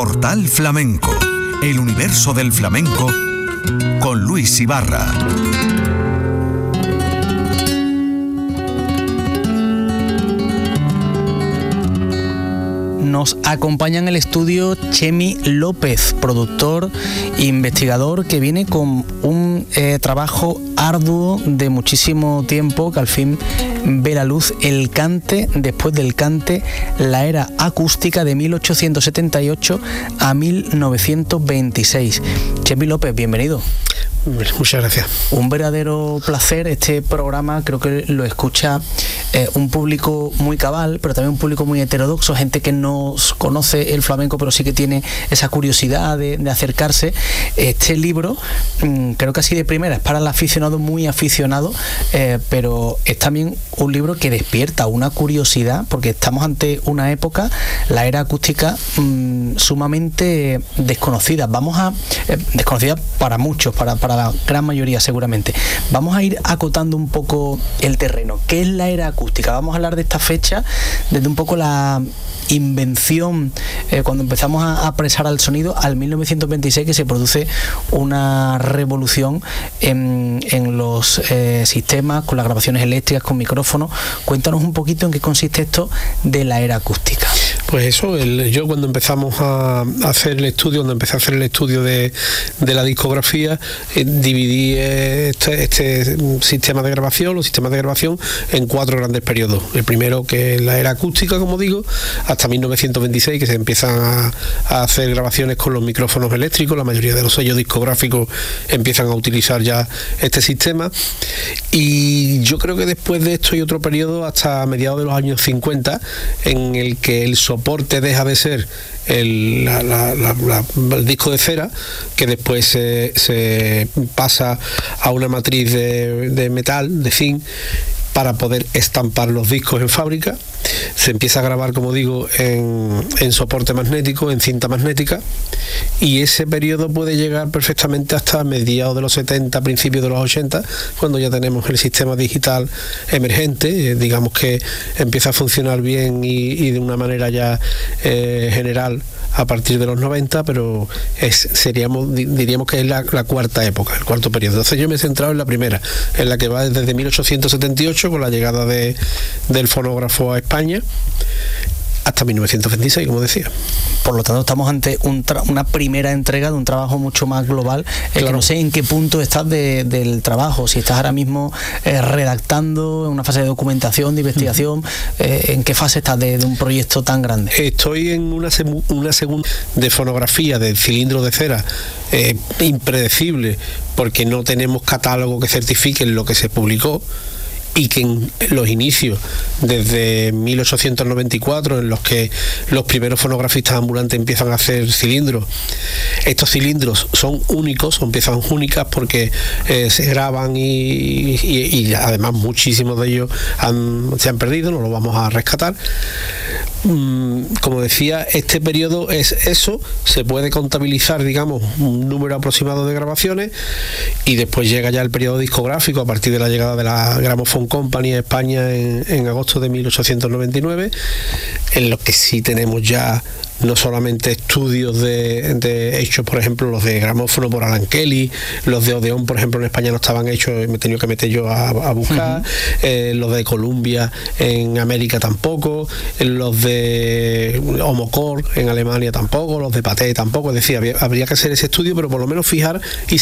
Portal Flamenco, el universo del flamenco con Luis Ibarra. Nos acompaña en el estudio Chemi López, productor e investigador, que viene con un trabajo arduo de muchísimo tiempo, que al fin ve la luz: El Cante después del Cante, la era acústica de 1878 a 1926. Chemi López, bienvenido. Muchas gracias. Un verdadero placer. Este programa creo que lo escucha un público muy cabal, pero también un público muy heterodoxo, gente que no conoce el flamenco pero sí que tiene esa curiosidad de acercarse. Este libro creo que así de primera es para el aficionado muy aficionado, pero es también un libro que despierta una curiosidad, porque estamos ante una época, la era acústica, sumamente desconocida. Desconocida para muchos, para la gran mayoría seguramente. Vamos a ir acotando un poco el terreno. ¿Qué es la era acústica? Vamos a hablar de esta fecha desde un poco la invención, cuando empezamos a apresar al sonido, al 1926, que se produce una revolución en los sistemas, con las grabaciones eléctricas, con micrófonos. Cuéntanos un poquito en qué consiste esto de la era acústica. Pues eso, yo cuando empezamos a hacer el estudio, cuando empecé a hacer el estudio de la discografía, dividí este sistema de grabación, los sistemas de grabación, en 4 grandes periodos. El primero, que es la era acústica, como digo, hasta 1926, que se empiezan a hacer grabaciones con los micrófonos eléctricos. La mayoría de los sellos discográficos empiezan a utilizar ya este sistema. Y yo creo que después de esto hay otro periodo hasta mediados de los años 50, en el que el soporte deja de ser el disco de cera, que después se pasa a una matriz de metal, de zinc, para poder estampar los discos en fábrica. Se empieza a grabar, como digo, en soporte magnético, en cinta magnética, y ese periodo puede llegar perfectamente hasta mediados de los 70, principios de los 80, cuando ya tenemos el sistema digital emergente, digamos que empieza a funcionar bien y de una manera ya general a partir de los 90, pero diríamos que es la cuarta época, el cuarto periodo. Entonces yo me he centrado en la primera, en la que va desde 1878, con la llegada del fonógrafo a España, hasta 1926, como decía. Por lo tanto, estamos ante una primera entrega de un trabajo mucho más global. Claro. Que no sé en qué punto estás del trabajo, si estás ahora mismo redactando, en una fase de documentación, de investigación, ¿en qué fase estás de un proyecto tan grande? Estoy en una segunda de fonografía de cilindro de cera, impredecible, porque no tenemos catálogo que certifique lo que se publicó, y que en los inicios, desde 1894, en los que los primeros fonografistas ambulantes empiezan a hacer cilindros, estos cilindros son únicos, son piezas únicas, porque se graban y además muchísimos de ellos se han perdido, no los vamos a rescatar. Como decía, este periodo es eso, se puede contabilizar, digamos, un número aproximado de grabaciones, y después llega ya el periodo discográfico a partir de la llegada de la Gramophone Company a España en agosto de 1899, en los que sí tenemos ya no solamente estudios hechos, por ejemplo, los de gramófono por Alan Kelly, los de Odeón, por ejemplo, en España no estaban hechos, me he tenido que meter yo a buscar, los de Columbia en América tampoco, los de Homocore en Alemania tampoco, los de Pathé tampoco. Es decir, habría que hacer ese estudio, pero por lo menos fijar y